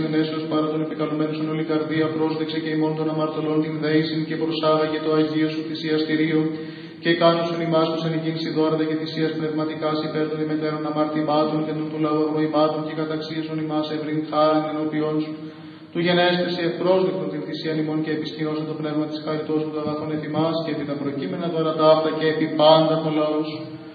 Γνέσεως παρά των επικαλουμένων όλη καρδία πρόσδεξε και ημών των αμαρτωλών την δέησιν και προσάγαγε το Αγίο σου θυσιαστηρίο και κάνουσον ημάς τους εν εκείνης δόραδα και θυσίας πνευματικάς υπέρ των ημετέρων αμαρτημάτων και των του λαού αγροημάτων και καταξίωσον ημάς ευρύν χάριν ενώπιόν σου. Του γενέσθησε ευπρόσδεκτον την θυσίαν ημών και επιστήνωσον το πνεύμα της χαριτός του αγαθών εφημάς και επί τα προκείμενα δώρα ταύτα και επί πάντα το λαό σου.